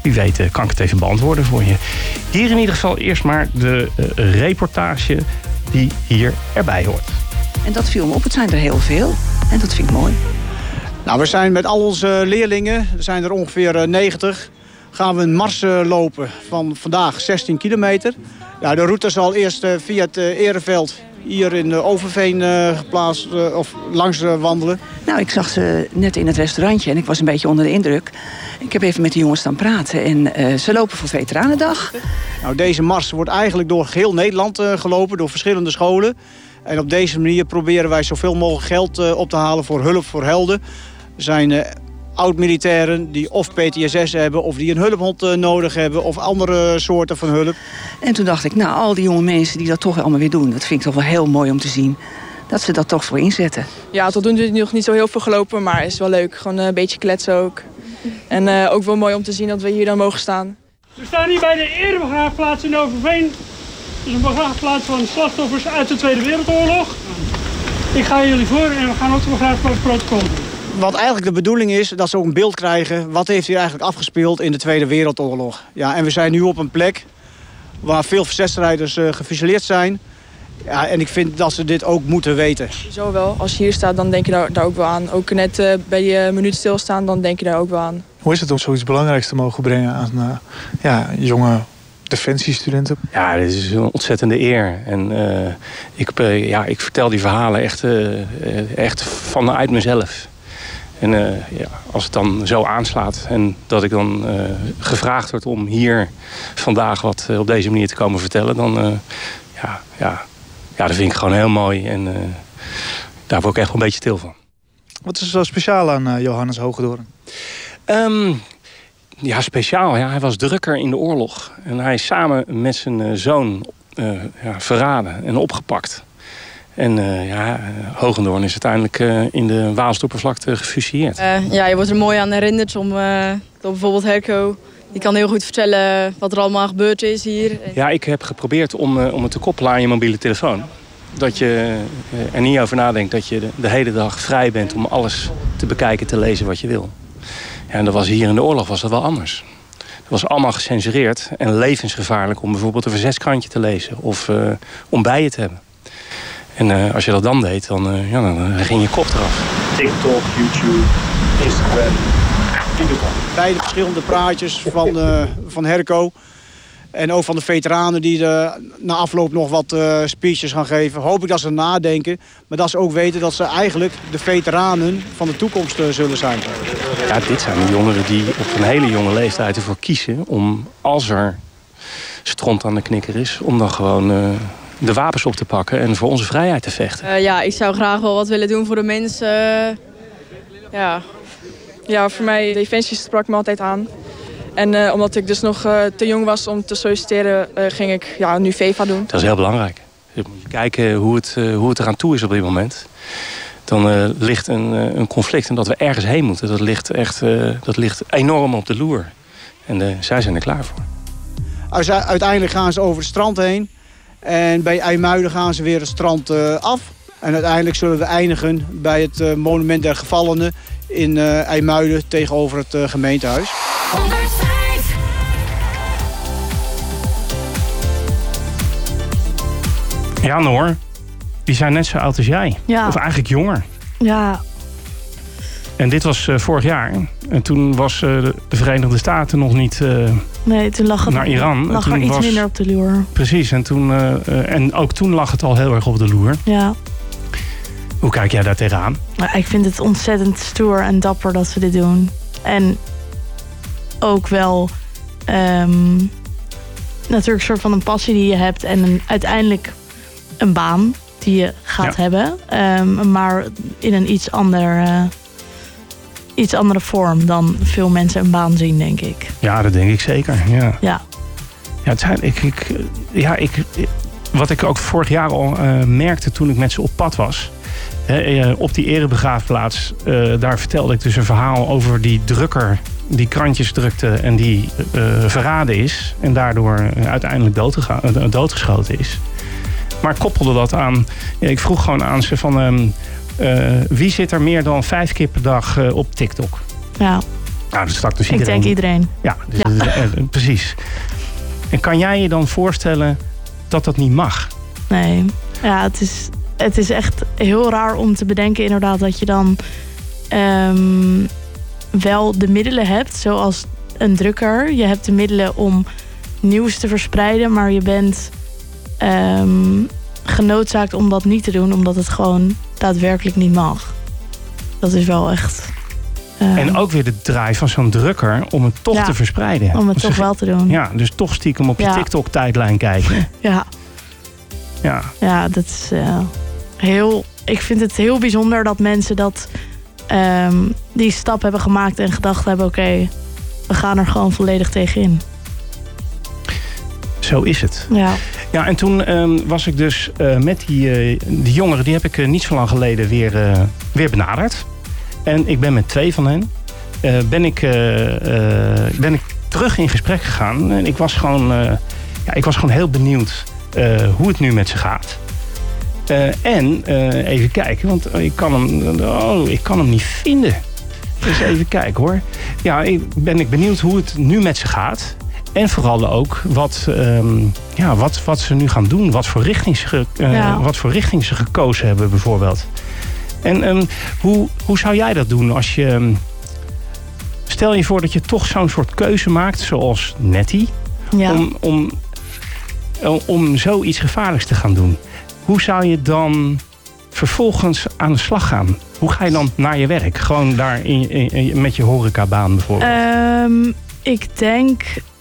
wie weet kan ik het even beantwoorden voor je. Hier in ieder geval eerst maar de reportage die hier erbij hoort. En dat viel me op, het zijn er heel veel. En dat vind ik mooi. Nou, we zijn met al onze leerlingen, er zijn er ongeveer 90... gaan we een mars lopen van vandaag 16 kilometer. Ja, de route zal eerst via het Ereveld hier in Overveen geplaatst of langs wandelen. Nou, ik zag ze net in het restaurantje en ik was een beetje onder de indruk. Ik heb even met de jongens staan praten en ze lopen voor Veteranendag. Nou, deze mars wordt eigenlijk door heel Nederland gelopen, door verschillende scholen. En op deze manier proberen wij zoveel mogelijk geld op te halen voor hulp voor helden. Er zijn oud-militairen die of PTSS hebben of die een hulphond nodig hebben of andere soorten van hulp. En toen dacht ik, nou, al die jonge mensen die dat toch allemaal weer doen, dat vind ik toch wel heel mooi om te zien. Dat ze dat toch voor inzetten. Ja, tot nu toe nog niet zo heel veel gelopen, maar het is wel leuk. Gewoon een beetje kletsen ook. En ook wel mooi om te zien dat we hier dan mogen staan. We staan hier bij de erebegraafplaats in Overveen. Dat is een begraafplaats van slachtoffers uit de Tweede Wereldoorlog. Ik ga jullie voor en we gaan ook de begraafplaatsprotocol doen. Wat eigenlijk de bedoeling is, dat ze ook een beeld krijgen, wat heeft hier eigenlijk afgespeeld in de Tweede Wereldoorlog. Ja, en we zijn nu op een plek waar veel verzetstrijders gefusilleerd zijn. Ja, en ik vind dat ze dit ook moeten weten. Zo wel. Als je hier staat, dan denk je daar ook wel aan. Ook net bij je minuut stilstaan, dan denk je daar ook wel aan. Hoe is het om zoiets belangrijks te mogen brengen aan jonge defensiestudenten? Ja, dit is een ontzettende eer. En ik vertel die verhalen echt vanuit mezelf. En als het dan zo aanslaat en dat ik dan gevraagd word om hier vandaag wat op deze manier te komen vertellen, dan dat vind ik gewoon heel mooi. En daar word ik echt wel een beetje stil van. Wat is er zo speciaal aan Johannes Hogendoorn? Speciaal. Ja. Hij was drukker in de oorlog. En hij is samen met zijn zoon verraden en opgepakt. En Hogendoorn is uiteindelijk in de Waalsdorpervlakte gefusilleerd. Je wordt er mooi aan herinnerd door bijvoorbeeld Herco. Die kan heel goed vertellen wat er allemaal gebeurd is hier. Ja, ik heb geprobeerd om het te koppelen aan je mobiele telefoon. Dat je er niet over nadenkt dat je de hele dag vrij bent om alles te bekijken, te lezen wat je wil. Ja, en dat was hier in de oorlog was dat wel anders. Het was allemaal gecensureerd en levensgevaarlijk om bijvoorbeeld een verzetskrantje te lezen of om bij je te hebben. En als je dat dan deed, dan ging je kop eraf. TikTok, YouTube, Instagram. Beide verschillende praatjes van Herco. En ook van de veteranen die na afloop nog wat speeches gaan geven. Hoop ik dat ze nadenken. Maar dat ze ook weten dat ze eigenlijk de veteranen van de toekomst zullen zijn. Ja, dit zijn de jongeren die op een hele jonge leeftijd ervoor kiezen om, als er stront aan de knikker is, om dan gewoon de wapens op te pakken en voor onze vrijheid te vechten. Ik zou graag wel wat willen doen voor de mensen. Ja, voor mij, Defensie sprak me altijd aan. En omdat ik dus nog te jong was om te solliciteren, ging ik nu VEVA doen. Dat is heel belangrijk. Je moet kijken hoe het eraan toe is op dit moment. Dan ligt een conflict en dat we ergens heen moeten. Dat ligt enorm op de loer. En zij zijn er klaar voor. Uiteindelijk gaan ze over het strand heen. En bij IJmuiden gaan ze weer het strand af. En uiteindelijk zullen we eindigen bij het monument der gevallenen in IJmuiden tegenover het gemeentehuis. 105. Ja, Noor. Die zijn net zo oud als jij. Ja. Of eigenlijk jonger. Ja. En dit was vorig jaar. En toen was de Verenigde Staten nog niet Nee, toen lag het naar Iran. lag er iets minder op de loer. Precies. En ook toen lag het al heel erg op de loer. Ja. Hoe kijk jij daar tegenaan? Maar ik vind het ontzettend stoer en dapper dat ze dit doen. En ook wel natuurlijk een soort van een passie die je hebt. En uiteindelijk een baan die je gaat hebben. Maar in een iets andere vorm dan veel mensen een baan zien, denk ik. Ja, dat denk ik zeker. Ja. Wat ik ook vorig jaar al merkte toen ik met ze op pad was. Op die erebegraafplaats, daar vertelde ik dus een verhaal over die drukker die krantjes drukte en die verraden is. En daardoor uiteindelijk doodgeschoten is. Maar ik koppelde dat aan. Ik vroeg gewoon aan ze van wie zit er meer dan 5 keer per dag op TikTok? Ja. Nou, dat straks dus Ik iedereen. denk iedereen. Ja, dus precies. En kan jij je dan voorstellen dat dat niet mag? Nee. Ja, het is echt heel raar om te bedenken inderdaad dat je dan wel de middelen hebt, zoals een drukker. Je hebt de middelen om nieuws te verspreiden, maar je bent genoodzaakt om dat niet te doen, omdat het gewoon daadwerkelijk niet mag. Dat is wel echt... En ook weer de draai van zo'n drukker om het toch te verspreiden. Om het toch wel te doen. Ja, dus toch stiekem op je TikTok-tijdlijn kijken. Ja, dat is heel... Ik vind het heel bijzonder dat mensen die stap hebben gemaakt en gedacht hebben, oké, we gaan er gewoon volledig tegenin. Zo is het. Ja, en toen was ik dus met die jongeren, die heb ik niet zo lang geleden weer benaderd. En ik ben met 2 van hen, ben ik terug in gesprek gegaan. En ik was gewoon heel benieuwd hoe het nu met ze gaat. Even kijken, want ik kan hem niet vinden. Dus even kijken hoor. Ja, ben ik benieuwd hoe het nu met ze gaat. En vooral ook wat ze nu gaan doen. Wat voor richting ze gekozen hebben bijvoorbeeld. En hoe zou jij dat doen als je... Stel je voor dat je toch zo'n soort keuze maakt, zoals Nettie. Ja. Om zoiets gevaarlijks te gaan doen. Hoe zou je dan vervolgens aan de slag gaan? Hoe ga je dan naar je werk? Gewoon daar met je horecabaan bijvoorbeeld. Ik denk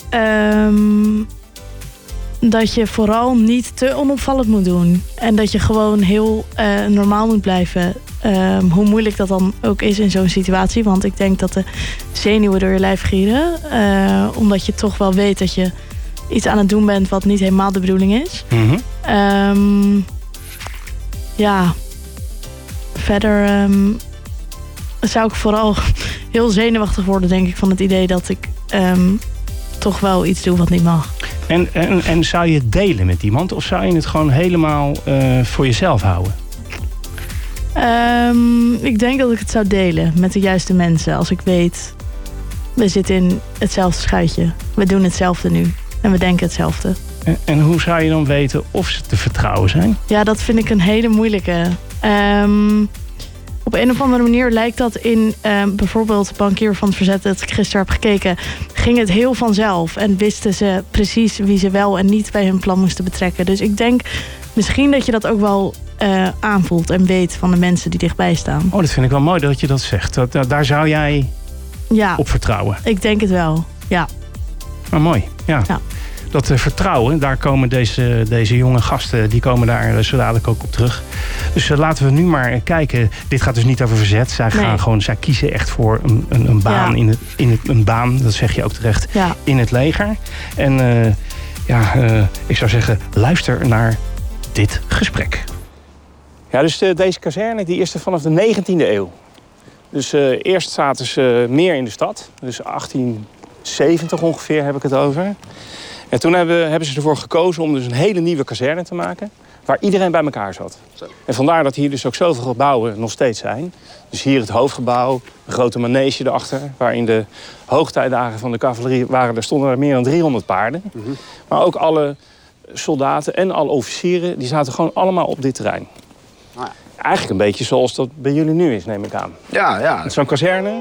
dat je vooral niet te onopvallend moet doen. En dat je gewoon heel normaal moet blijven. Hoe moeilijk dat dan ook is in zo'n situatie. Want ik denk dat de zenuwen door je lijf gieren. Omdat je toch wel weet dat je iets aan het doen bent wat niet helemaal de bedoeling is. Mm-hmm. Verder zou ik vooral heel zenuwachtig worden, denk ik, van het idee dat ik toch wel iets doe wat niet mag. En zou je het delen met iemand? Of zou je het gewoon helemaal voor jezelf houden? Ik denk dat ik het zou delen met de juiste mensen. Als ik weet, we zitten in hetzelfde schuitje. We doen hetzelfde nu. En we denken hetzelfde. En hoe zou je dan weten of ze te vertrouwen zijn? Ja, dat vind ik een hele moeilijke. Op een of andere manier lijkt dat in bijvoorbeeld Bankier van het Verzet, dat ik gisteren heb gekeken, ging het heel vanzelf. En wisten ze precies wie ze wel en niet bij hun plan moesten betrekken. Dus ik denk misschien dat je dat ook wel aanvoelt en weet van de mensen die dichtbij staan. Oh, dat vind ik wel mooi dat je dat zegt. Daar zou jij op vertrouwen? Ik denk het wel, ja. Oh, mooi, ja. Dat vertrouwen, daar komen deze jonge gasten, die komen daar zo dadelijk ook op terug. Dus laten we nu maar kijken. Dit gaat dus niet over verzet. Zij kiezen echt voor een baan, een baan, dat zeg je ook terecht, in het leger. En ik zou zeggen, luister naar dit gesprek. Ja, dus deze kazerne die is er vanaf de 19e eeuw. Dus eerst zaten ze meer in de stad. Dus 1870 ongeveer heb ik het over. En toen hebben ze ervoor gekozen om dus een hele nieuwe kazerne te maken, waar iedereen bij elkaar zat. En vandaar dat hier dus ook zoveel gebouwen nog steeds zijn. Dus hier het hoofdgebouw, een grote manege erachter, waar in de hoogtijdagen van de cavalerie stonden er meer dan 300 paarden. Mm-hmm. Maar ook alle soldaten en alle officieren, die zaten gewoon allemaal op dit terrein. Eigenlijk een beetje zoals dat bij jullie nu is, neem ik aan. Ja. Zo'n kazerne,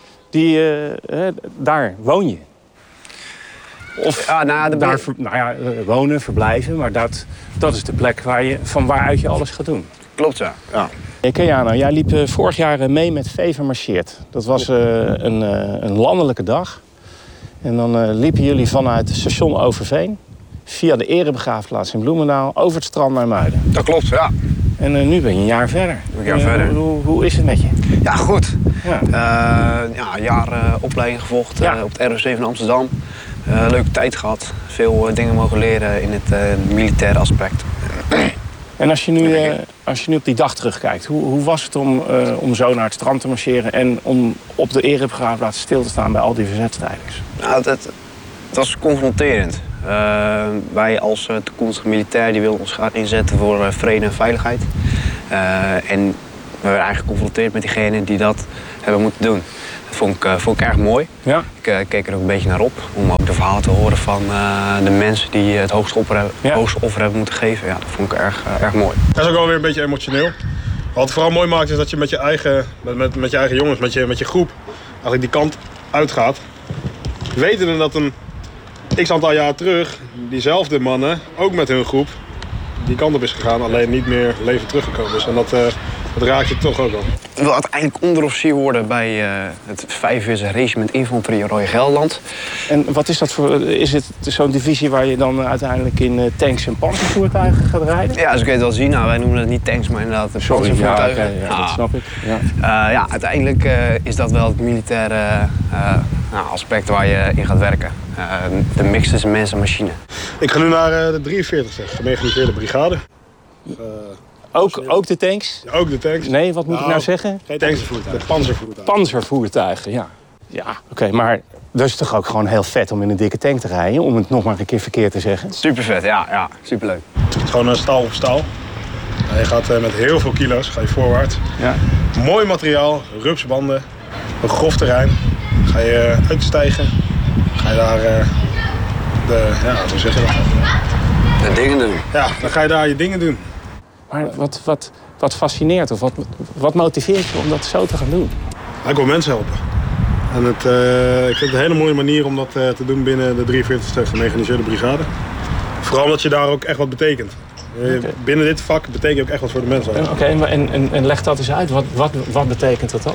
daar woon je. Of wonen, verblijven, maar dat is de plek van waaruit je alles gaat doen. Klopt, ja. Keanu, jij liep vorig jaar mee met Vever Marcheert. Dat was een landelijke dag. En dan liepen jullie vanuit het station Overveen, via de erebegraafplaats in Bloemendaal, over het strand naar Muiden. Dat klopt, ja. En nu ben je een jaar verder. Hoe is het met je? Ja, goed. Een jaar opleiding gevolgd op het ROC van Amsterdam. Leuke tijd gehad. Veel dingen mogen leren in het militaire aspect. En als je nu op die dag terugkijkt, hoe was het om zo naar het strand te marcheren en om op de erebegraafplaats stil te staan bij al die verzetstrijders? Nou, het was confronterend. Wij als toekomstige militair die wilden ons graag inzetten voor vrede en veiligheid. En we werden eigenlijk geconfronteerd met diegenen die dat hebben moeten doen. Het vond ik erg mooi. Ja. Ik keek er ook een beetje naar op om ook de verhalen te horen van de mensen die het hoogste offer hebben moeten geven. Ja, dat vond ik erg mooi. Dat is ook wel weer een beetje emotioneel. Wat het vooral mooi maakt is dat je met je eigen, met je eigen jongens, met je groep, eigenlijk die kant uitgaat. Wetende dat een x-aantal jaar terug diezelfde mannen, ook met hun groep, die kant op is gegaan, alleen niet meer levend teruggekomen is. En dat raakt je toch ook wel. Ik wil uiteindelijk onderofficier worden bij het 45e Regiment Infanterie Roy Gelderland. En wat is dat voor... Is het zo'n divisie waar je dan uiteindelijk in tanks en panzervoertuigen gaat rijden? Ja, dus ik weet het wel zien. Nou, wij noemen het niet tanks, maar inderdaad panzervoertuigen. Ja, dat snap ik. Ja. Ja, uiteindelijk is dat wel het militaire aspect waar je in gaat werken. De mix tussen mens en machine. Ik ga nu naar de 43e, gemechaniseerde brigade. Ook de tanks? Ja, ook de tanks. Nee, wat moet ik nou zeggen? Geen tanksvoertuigen, de panzervoertuigen. Panzervoertuigen, ja. Ja, oké, maar dat is toch ook gewoon heel vet om in een dikke tank te rijden? Om het nog maar een keer verkeerd te zeggen. Super vet, ja, superleuk. Het is gewoon staal op staal. Je gaat met heel veel kilo's, ga je voorwaarts. Ja. Mooi materiaal, rupsbanden, een grof terrein. Ga je uitstijgen, ga je daar hoe zeg je dat? De dingen doen. Ja, dan ga je daar je dingen doen. Maar wat fascineert of wat motiveert je om dat zo te gaan doen? Ik wil mensen helpen. En ik vind het een hele mooie manier om dat te doen binnen de 43e gemechaniseerde brigade. Vooral omdat je daar ook echt wat betekent. Okay. Binnen dit vak betekent je ook echt wat voor de mensen. Oké, en leg dat eens uit. Wat betekent dat dan?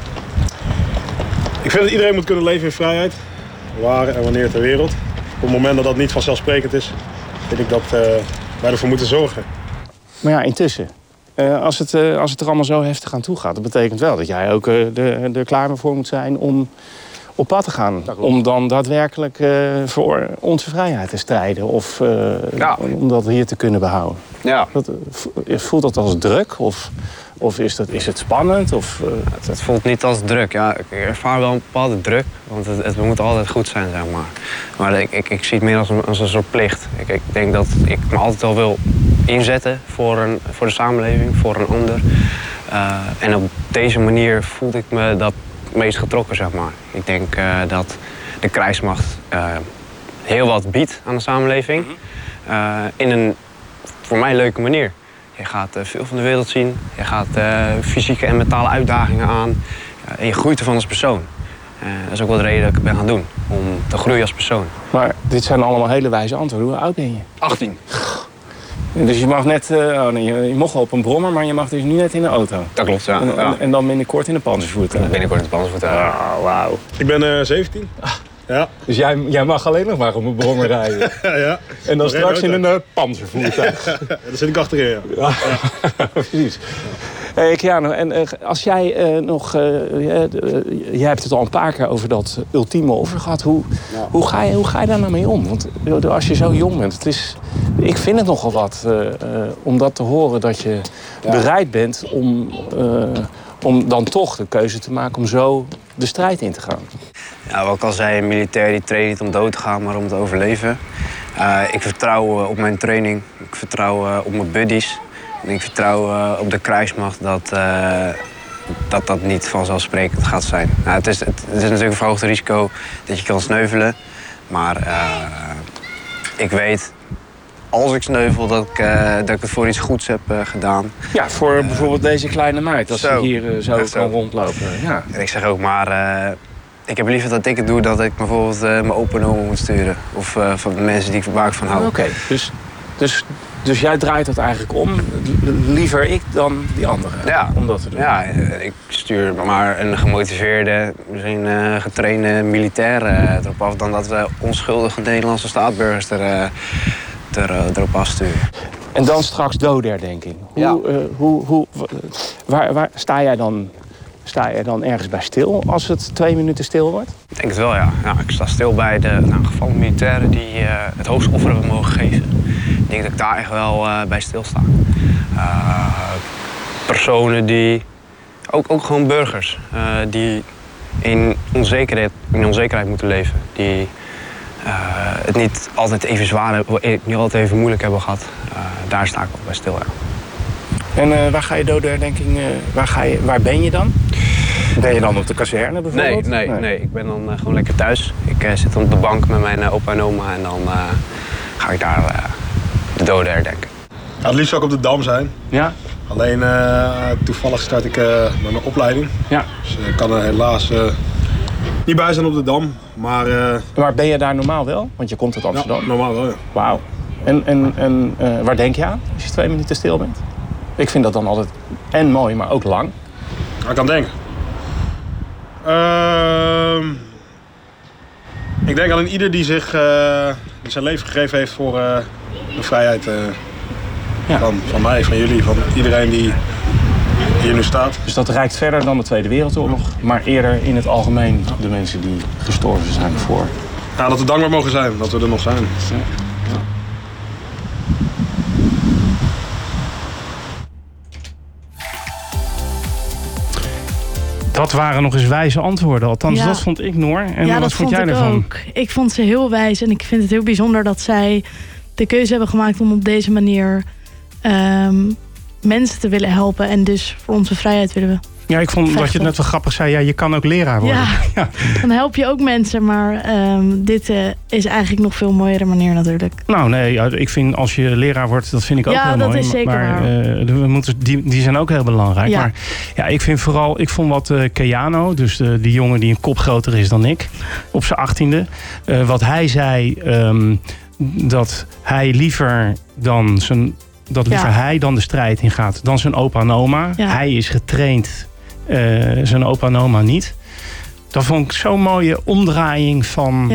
Ik vind dat iedereen moet kunnen leven in vrijheid. Waar en wanneer ter wereld. Op het moment dat dat niet vanzelfsprekend is, vind ik dat wij ervoor moeten zorgen. Maar ja, intussen. Als het er allemaal zo heftig aan toe gaat, dat betekent wel dat jij ook er klaar voor moet zijn om op pad te gaan. Om dan daadwerkelijk voor onze vrijheid te strijden. Of om dat hier te kunnen behouden. Ja. Voelt dat als druk? Of is het spannend? Het voelt niet als druk. Ja, ik ervaar wel een bepaalde druk. Want het moet altijd goed zijn, zeg maar. Maar ik zie het meer als een soort plicht. Ik denk dat ik me altijd wel wil inzetten voor de samenleving, voor een ander. En op deze manier voelde ik me dat meest getrokken, zeg maar. Ik denk dat de krijgsmacht heel wat biedt aan de samenleving. In een voor mij leuke manier. Je gaat veel van de wereld zien. Je gaat fysieke en mentale uitdagingen aan. En je groeit ervan als persoon. Dat is ook wel de reden dat ik het ben gaan doen. Om te groeien als persoon. Maar dit zijn allemaal hele wijze antwoorden. Hoe oud ben je? 18. Dus je mag net... je mocht wel op een brommer, maar je mag dus nu net in de auto. Dat klopt, ja. En dan binnenkort in een panzervoertuig. Binnenkort in een panzervoertuig. Oh, wauw. Ik ben 17. Ja. Dus jij mag alleen nog maar op een brommer rijden. Ja. En dan straks in een panzervoertuig. Ja, daar zit ik achterin, ja. Precies. Keanu, en als jij jij hebt het al een paar keer over dat ultieme offer gehad. Hoe ga je daar nou mee om? Want als je zo jong bent, ik vind het nogal wat om dat te horen dat je bereid bent om dan toch de keuze te maken om zo de strijd in te gaan. Ja, wat ik al zei, een militair die traint niet om dood te gaan, maar om te overleven. Ik vertrouw op mijn training, ik vertrouw op mijn buddies. En ik vertrouw op de krijgsmacht dat niet vanzelfsprekend gaat zijn. Nou, het is natuurlijk een verhoogd risico dat je kan sneuvelen. Maar ik weet, als ik sneuvel, dat ik het voor iets goeds heb gedaan. Ja, voor bijvoorbeeld deze kleine meid, als ze hier zo kan rondlopen. Ja. En ik zeg ook maar, ik heb liever dat ik het doe dat ik bijvoorbeeld mijn open oma moet sturen. Of van de mensen die ik waar ik van hou. Oké, dus jij draait dat eigenlijk om. Liever ik dan die anderen. Ja. Om dat te doen. Ja, ik stuur maar een gemotiveerde, misschien getrainde militair erop af dan dat we onschuldige Nederlandse staatsburgers erop afsturen. En dan straks dodenherdenking. Waar sta jij dan? Sta je dan ergens bij stil als het 2 minuten stil wordt? Ik denk het wel, ja. Ik sta stil bij de gevallen militairen die het hoogste offer hebben mogen geven. Ik denk dat ik daar echt wel bij stilsta. Personen die, ook gewoon burgers, die in onzekerheid moeten leven. Die het niet altijd even zwaar hebben, niet altijd even moeilijk hebben gehad. Daar sta ik wel bij stil, ja. En waar ga je dodenherdenking, waar ben je dan? Ben je dan op de kazerne bijvoorbeeld? Nee. Ik ben dan gewoon lekker thuis. Ik zit op de bank met mijn opa en oma en dan ga ik daar de doden herdenken. Ja, het liefst zou ik op de Dam zijn. Ja. Alleen toevallig start ik met mijn opleiding. Ja. Dus ik kan er helaas niet bij zijn op de Dam. Maar ben je daar normaal wel? Want je komt uit Amsterdam. Ja, normaal wel, ja. Wauw. En waar denk je aan als je 2 minuten stil bent? Ik vind dat dan altijd en mooi, maar ook lang. Ik kan denken. Ik denk aan ieder die zijn leven gegeven heeft voor de vrijheid van mij, van jullie, van iedereen die hier nu staat. Dus dat reikt verder dan de Tweede Wereldoorlog, maar eerder in het algemeen de mensen die gestorven zijn voor. Ja, dat we dankbaar mogen zijn, dat we er nog zijn. Ja. Dat waren nog eens wijze antwoorden. Althans, dat vond ik, Noor. En wat vond jij ervan? Ook. Ik vond ze heel wijs. En ik vind het heel bijzonder dat zij de keuze hebben gemaakt om op deze manier mensen te willen helpen. En dus voor onze vrijheid willen we. Ja, ik vond vechten. dat je het net wel grappig zei. Ja, je kan ook leraar worden. Ja. Dan help je ook mensen. Maar dit is eigenlijk nog veel mooiere manier natuurlijk. Nou nee, ik vind als je leraar wordt, dat vind ik ook heel mooi. Ja, dat is zeker waar. Die zijn ook heel belangrijk. Ja. Maar ja, ik vond wat Keanu, dus die jongen die een kop groter is dan ik, op zijn 18e. Wat hij zei, dat hij liever dan hij dan de strijd ingaat dan zijn opa en oma. Ja. Hij is getraind, zijn opa en oma niet. Dat vond ik zo'n mooie omdraaiing van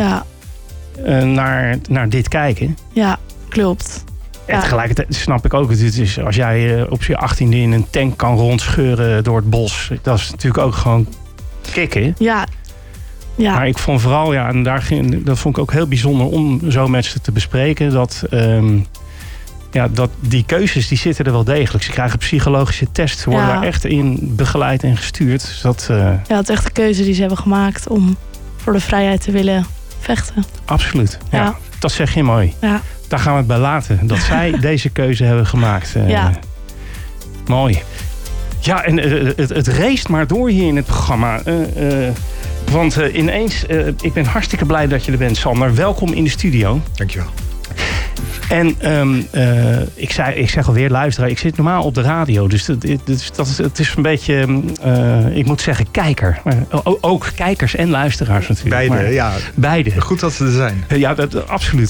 naar dit kijken. Ja, klopt. En tegelijkertijd snap ik ook, het is, als jij op je 18e in een tank kan rondscheuren door het bos, dat is natuurlijk ook gewoon kicken. Ja. Maar ik vond vooral, en dat vond ik ook heel bijzonder om zo met ze te bespreken, dat die keuzes die zitten er wel degelijk. Ze krijgen psychologische tests, ze worden daar echt in begeleid en gestuurd. Dus dat, het is echt de keuze die ze hebben gemaakt om voor de vrijheid te willen vechten. Absoluut, ja. Dat zeg je mooi. Ja. Daar gaan we het bij laten, dat zij deze keuze hebben gemaakt. Mooi. Ja, en het race maar door hier in het programma. Want ineens, ik ben hartstikke blij dat je er bent, Sander. Welkom in de studio. Dankjewel. En ik zeg alweer, luisteraar, ik zit normaal op de radio. Dus het is een beetje, ik moet zeggen, kijker. Ook kijkers en luisteraars natuurlijk. Beide. Goed dat ze er zijn. Ja, absoluut.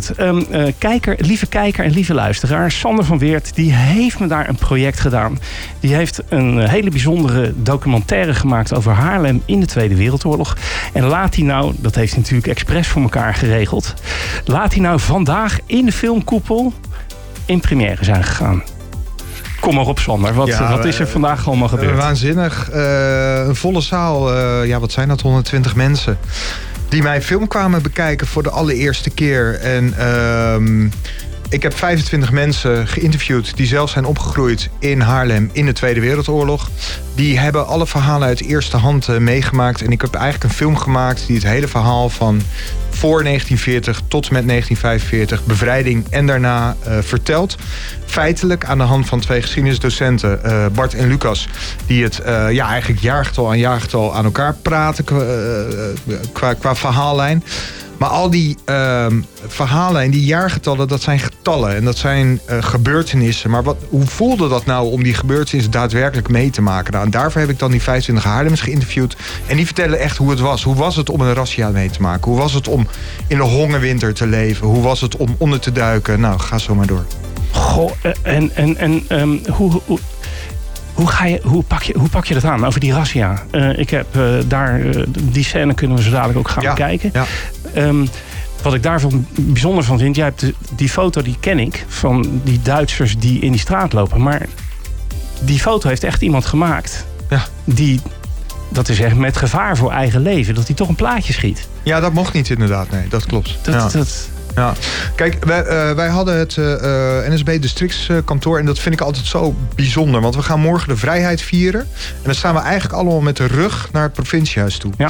Lieve kijker en lieve luisteraar. Sander van Weert, die heeft me daar een project gedaan. Die heeft een hele bijzondere documentaire gemaakt over Haarlem in de Tweede Wereldoorlog. En laat hij nou, dat heeft hij natuurlijk expres voor elkaar geregeld, laat hij nou vandaag in de filmkoepel in première zijn gegaan. Kom maar op, Sander. Wat is er vandaag allemaal gebeurd? Waanzinnig. Een volle zaal. Wat zijn dat? 120 mensen. Die mijn film kwamen bekijken voor de allereerste keer. En ik heb 25 mensen geïnterviewd die zelf zijn opgegroeid in Haarlem in de Tweede Wereldoorlog. Die hebben alle verhalen uit eerste hand meegemaakt. En ik heb eigenlijk een film gemaakt die het hele verhaal van voor 1940 tot met 1945, bevrijding en daarna vertelt. Feitelijk aan de hand van 2 geschiedenisdocenten, Bart en Lucas, die het eigenlijk jaargetal aan jaargetal aan elkaar praten qua verhaallijn. Maar al die verhalen en die jaargetallen, dat zijn getallen en dat zijn gebeurtenissen. Maar hoe voelde dat nou om die gebeurtenissen daadwerkelijk mee te maken? Nou, en daarvoor heb ik dan die 25 Haarlemmers geïnterviewd. En die vertellen echt hoe het was. Hoe was het om een razzia mee te maken? Hoe was het om in de hongerwinter te leven? Hoe was het om onder te duiken? Nou, ga zo maar door. Goh, Hoe pak je dat aan over die razzia? Ik heb die scène kunnen we zo dadelijk ook gaan bekijken. Ja. Wat ik daarvan bijzonder van vind, jij hebt die foto, die ken ik, van die Duitsers die in die straat lopen. Maar die foto heeft echt iemand gemaakt. Ja. Dat is echt met gevaar voor eigen leven, dat hij toch een plaatje schiet. Ja, dat mocht niet inderdaad, nee, dat klopt. Ja. Kijk, wij hadden het NSB-districtskantoor en dat vind ik altijd zo bijzonder. Want we gaan morgen de vrijheid vieren. En dan staan we eigenlijk allemaal met de rug naar het provinciehuis toe. Ja.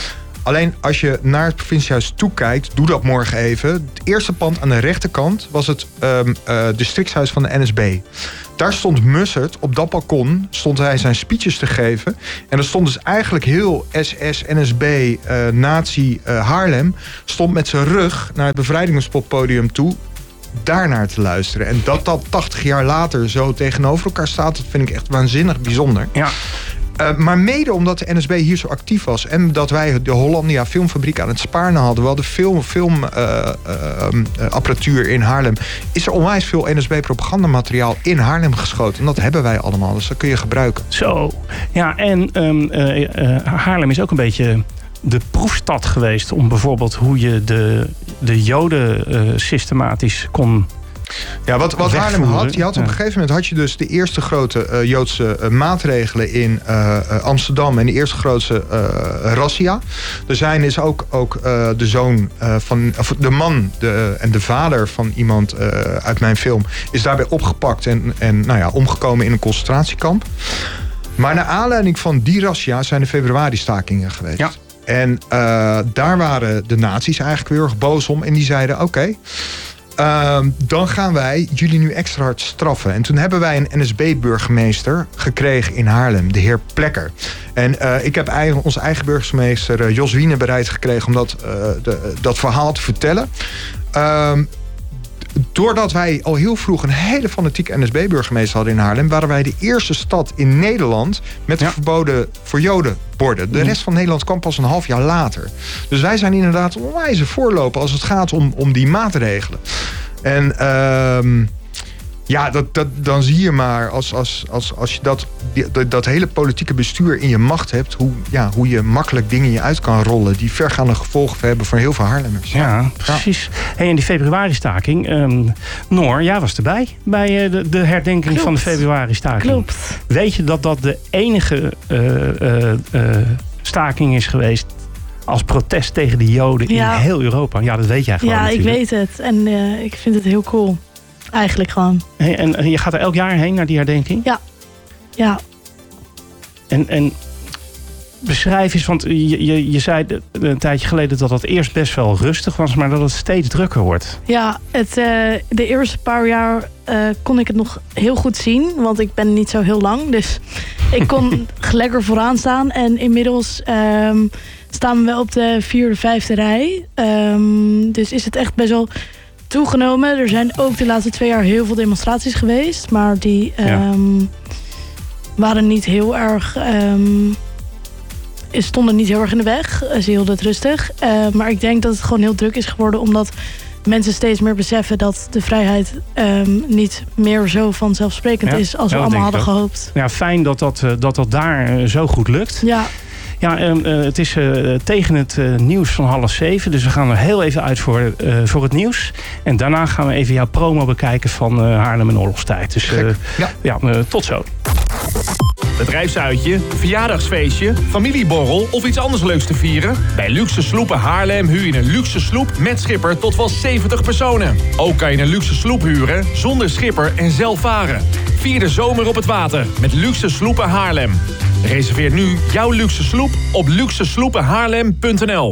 Alleen als je naar het provinciehuis toekijkt, doe dat morgen even. Het eerste pand aan de rechterkant was het districtshuis van de NSB. Daar stond Mussert, op dat balkon stond hij zijn speeches te geven. En er stond dus eigenlijk heel SS, NSB, Nazi Haarlem... stond met zijn rug naar het bevrijdingspoppodium toe... daarnaar te luisteren. En dat 80 jaar later zo tegenover elkaar staat... dat vind ik echt waanzinnig bijzonder. Ja. Maar mede omdat de NSB hier zo actief was... en dat wij de Hollandia filmfabriek aan het Spaarne hadden... we hadden filmapparatuur in Haarlem... is er onwijs veel NSB-propagandamateriaal in Haarlem geschoten. En dat hebben wij allemaal, dus dat kun je gebruiken. Zo, ja, en Haarlem is ook een beetje de proefstad geweest... om bijvoorbeeld hoe je de Joden systematisch kon... Ja, wat Haarlem had, je had op een gegeven moment had je dus de eerste grote Joodse maatregelen in Amsterdam en de eerste grootste razzia. Er zijn is ook de zoon van, of de man en de vader van iemand uit mijn film is daarbij opgepakt en omgekomen in een concentratiekamp. Maar naar aanleiding van die razzia zijn er februari-stakingen geweest. Ja. En daar waren de nazi's eigenlijk weer erg boos om en die zeiden oké. Dan gaan wij jullie nu extra hard straffen. En toen hebben wij een NSB-burgemeester gekregen in Haarlem, de heer Plekker. En ik heb onze eigen burgemeester Jos Wiene bereid gekregen om dat verhaal te vertellen. Doordat wij al heel vroeg een hele fanatieke NSB-burgemeester hadden in Haarlem, waren wij de eerste stad in Nederland met verboden voor Joden borden. De rest van Nederland kwam pas een half jaar later. Dus wij zijn inderdaad een onwijze voorloper als het gaat om die maatregelen. En dan zie je maar als je dat hele politieke bestuur in je macht hebt, hoe je makkelijk dingen je uit kan rollen die vergaande gevolgen hebben voor heel veel Haarlemmers. Ja, precies. Ja. Hey, en die februari-staking, Noor, jij was erbij bij de herdenking van de februari-staking. Klopt. Weet je dat de enige staking is geweest als protest tegen de Joden in heel Europa? Ja, dat weet jij gewoon natuurlijk. Ja, ik weet het. En ik vind het heel cool. Eigenlijk gewoon. Hey, en je gaat er elk jaar heen naar die herdenking? Ja. En beschrijf eens, want je zei een tijdje geleden dat het eerst best wel rustig was, maar dat het steeds drukker wordt. Ja, de eerste paar jaar kon ik het nog heel goed zien, want ik ben niet zo heel lang. Dus ik kon lekker vooraan staan. En inmiddels staan we wel op de 4e, 5e rij. Dus is het echt best wel toegenomen. Er zijn ook de laatste 2 jaar heel veel demonstraties geweest, maar die waren niet heel erg stonden niet heel erg in de weg. Ze hielden het rustig. Maar ik denk dat het gewoon heel druk is geworden, omdat mensen steeds meer beseffen dat de vrijheid niet meer zo vanzelfsprekend is als we allemaal hadden gehoopt. Ja, fijn dat daar zo goed lukt. Ja. Ja, het is tegen het nieuws van 6:30. Dus we gaan er heel even uit voor het nieuws. En daarna gaan we even jouw promo bekijken van Haarlem en oorlogstijd. Dus tot zo. Bedrijfsuitje, verjaardagsfeestje, familieborrel of iets anders leuks te vieren? Bij Luxe Sloepen Haarlem huur je een luxe sloep met schipper tot wel 70 personen. Ook kan je een luxe sloep huren zonder schipper en zelf varen. Vier de zomer op het water met Luxe Sloepen Haarlem. Reserveer nu jouw luxe sloep op luxesloepenhaarlem.nl.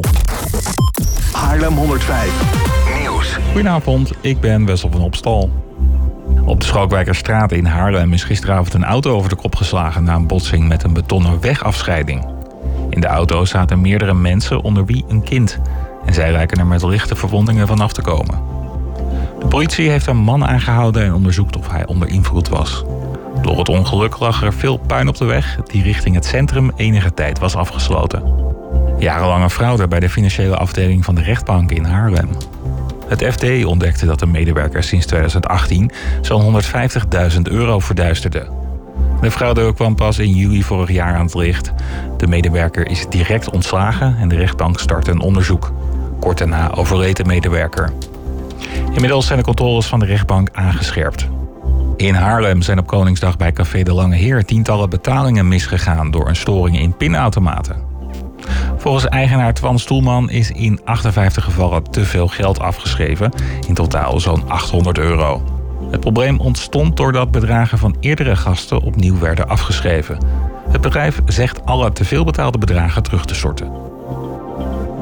Haarlem 105 Nieuws. Goedenavond, ik ben Wessel van Opstal. Op de Schalkwijkerstraat in Haarlem is gisteravond een auto over de kop geslagen na een botsing met een betonnen wegafscheiding. In de auto zaten meerdere mensen, onder wie een kind. En zij lijken er met lichte verwondingen vanaf te komen. De politie heeft een man aangehouden en onderzoekt of hij onder invloed was. Door het ongeluk lag er veel puin op de weg die richting het centrum enige tijd was afgesloten. Jarenlange fraude bij de financiële afdeling van de rechtbank in Haarlem. Het FD ontdekte dat de medewerker sinds 2018 zo'n €150.000 verduisterde. De fraude kwam pas in juli vorig jaar aan het licht. De medewerker is direct ontslagen en de rechtbank start een onderzoek. Kort daarna overleed de medewerker. Inmiddels zijn de controles van de rechtbank aangescherpt. In Haarlem zijn op Koningsdag bij Café de Lange Heer tientallen betalingen misgegaan door een storing in pinautomaten. Volgens eigenaar Twan Stoelman is in 58 gevallen te veel geld afgeschreven, in totaal zo'n €800. Het probleem ontstond doordat bedragen van eerdere gasten opnieuw werden afgeschreven. Het bedrijf zegt alle te veel betaalde bedragen terug te storten.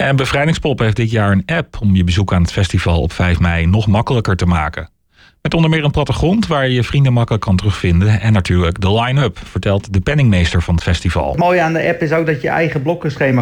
En Bevrijdingspop heeft dit jaar een app om je bezoek aan het festival op 5 mei nog makkelijker te maken. Met onder meer een plattegrond waar je je vrienden makkelijk kan terugvinden. En natuurlijk de line-up, vertelt de penningmeester van het festival. Het mooie aan de app is ook dat je eigen blokkenschema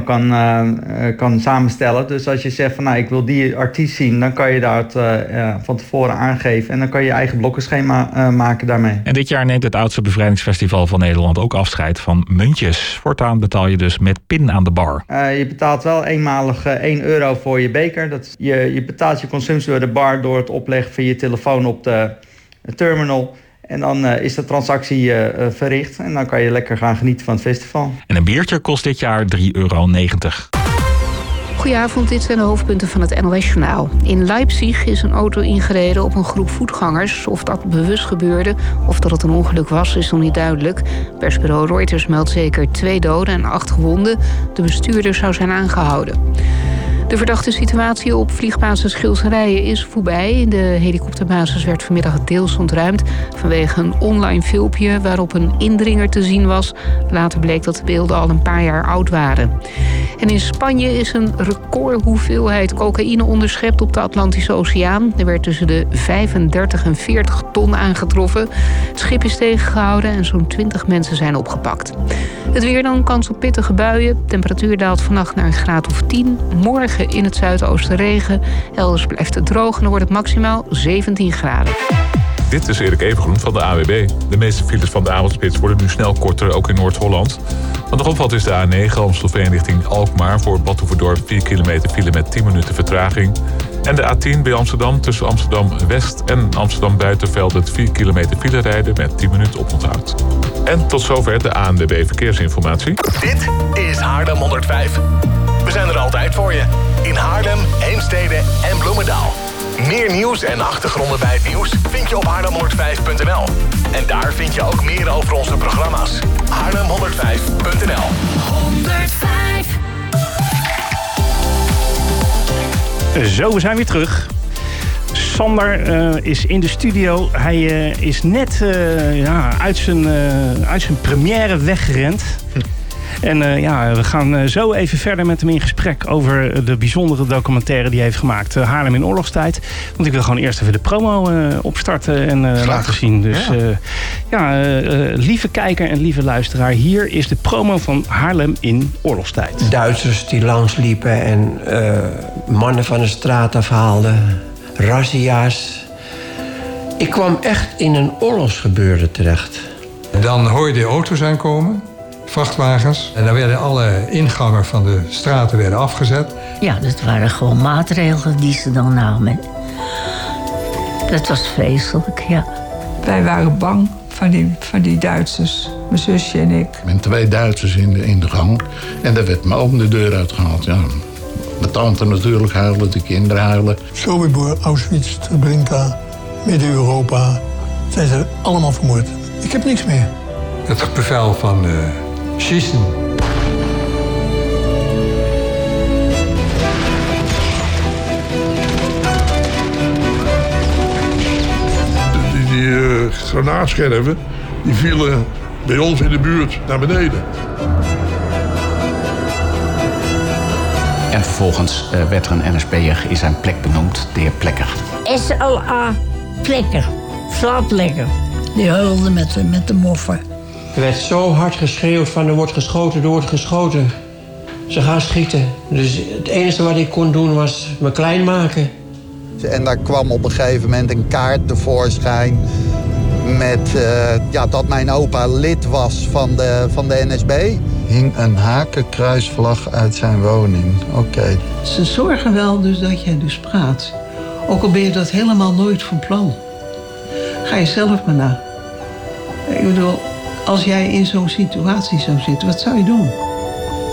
kan samenstellen. Dus als je zegt van ik wil die artiest zien, dan kan je dat van tevoren aangeven. En dan kan je eigen blokkenschema maken daarmee. En dit jaar neemt het oudste bevrijdingsfestival van Nederland ook afscheid van muntjes. Voortaan betaal je dus met pin aan de bar. Je betaalt wel eenmalig €1 voor je beker. Je betaalt je consumptie door de bar door het opleggen van je telefoon op de terminal. En dan is de transactie verricht. En dan kan je lekker gaan genieten van het festival. En een biertje kost dit jaar €3,90. Goedenavond, dit zijn de hoofdpunten van het NOS-journaal. In Leipzig is een auto ingereden op een groep voetgangers. Of dat bewust gebeurde of dat het een ongeluk was, is nog niet duidelijk. Persbureau Reuters meldt zeker 2 doden en 8 gewonden. De bestuurder zou zijn aangehouden. De verdachte situatie op vliegbasis Schilserijen is voorbij. De helikopterbasis werd vanmiddag deels ontruimd vanwege een online filmpje waarop een indringer te zien was. Later bleek dat de beelden al een paar jaar oud waren. En in Spanje is een recordhoeveelheid cocaïne onderschept op de Atlantische Oceaan. Er werd tussen de 35 en 40 ton aangetroffen. Het schip is tegengehouden en zo'n 20 mensen zijn opgepakt. Het weer dan, kans op pittige buien. Temperatuur daalt vannacht naar een graad of 10. Morgen in het zuidoosten regen. Elders blijft het droog en dan wordt het maximaal 17 graden. Dit is Erik Evengroen van de AWB. De meeste files van de avondspits worden nu snel korter, ook in Noord-Holland. Wat nog opvalt is de A9 Amstelveen richting Alkmaar. Voor Bad Hoeverdorp 4 kilometer file met 10 minuten vertraging. En de A10 bij Amsterdam tussen Amsterdam-West en Amsterdam-Buitenveld 4 kilometer file rijden met 10 minuten oponthoud. En tot zover de ANWB Verkeersinformatie. Dit is Haarlem 105. We zijn er altijd voor je. In Haarlem, Heemstede en Bloemendaal. Meer nieuws en achtergronden bij het nieuws vind je op haarlem105.nl. En daar vind je ook meer over onze programma's. haarlem105.nl 105. Zo, we zijn weer terug. Sander is in de studio. Hij is net uit zijn première weggerend. En we gaan zo even verder met hem in gesprek over de bijzondere documentaire die hij heeft gemaakt. Haarlem in oorlogstijd. Want ik wil gewoon eerst even de promo opstarten en laten zien. Dus lieve kijker en lieve luisteraar. Hier is de promo van Haarlem in oorlogstijd. Duitsers die langsliepen en mannen van de straat afhaalden. Razzia's. Ik kwam echt in een oorlogsgebeurde terecht. Dan hoor je de auto's aankomen. Vrachtwagens. En dan werden alle ingangen van de straten afgezet. Ja, dat waren gewoon maatregelen die ze dan namen. Dat was vreselijk, ja. Wij waren bang van die Duitsers, mijn zusje en ik. Met 2 Duitsers in de gang. En daar werd mijn oom de deur uitgehaald. Ja. Mijn tante natuurlijk huilen, de kinderen huilen. Sobibor, Auschwitz, Treblinka, Midden-Europa. Zijn ze allemaal vermoord. Ik heb niks meer. Het bevel van schießen. Die granaatscherven die vielen bij ons in de buurt naar beneden. En vervolgens werd er een NSB'er in zijn plek benoemd, de heer Plekker. SLA Plekker, Plekker. Die huilde met de moffen. Er werd zo hard geschreeuwd van er wordt geschoten. Ze gaan schieten. Dus het enige wat ik kon doen was me klein maken. En daar kwam op een gegeven moment een kaart tevoorschijn met dat mijn opa lid was van de NSB. Hing een hakenkruisvlag uit zijn woning. Oké. Ze zorgen wel dus dat jij dus praat. Ook al ben je dat helemaal nooit van plan. Ga je zelf maar na. Ik bedoel, als jij in zo'n situatie zou zitten, wat zou je doen?